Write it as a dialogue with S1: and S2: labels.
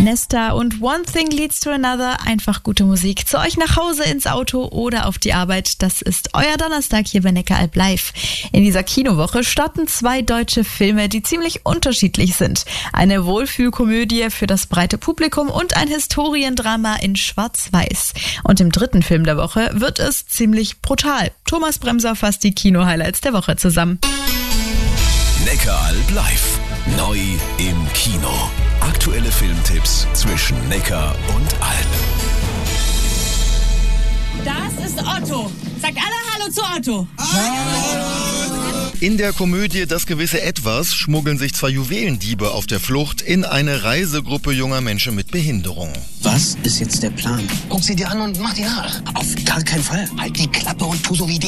S1: Nesta und One Thing Leads to Another, einfach gute Musik zu euch nach Hause, ins Auto oder auf die Arbeit. Das ist euer Donnerstag hier bei Neckaralb Live. In dieser Kinowoche starten 2 deutsche Filme, die ziemlich unterschiedlich sind. Eine Wohlfühlkomödie für das breite Publikum und ein Historiendrama in Schwarz-Weiß. Und im 3. Film der Woche wird es ziemlich brutal. Thomas Bremser fasst die Kino-Highlights der Woche zusammen.
S2: Neckaralb Live. Neu im Kino. Aktuelle Filmtipps zwischen Neckar und Alb.
S3: Das ist Otto. Sagt alle Hallo zu Otto.
S4: In der Komödie Das gewisse Etwas schmuggeln sich 2 Juwelendiebe auf der Flucht in eine Reisegruppe junger Menschen mit Behinderung.
S5: Was ist jetzt der Plan?
S6: Guck sie dir an und mach die nach.
S5: Auf gar keinen Fall.
S6: Halt die Klappe und tu so wie die.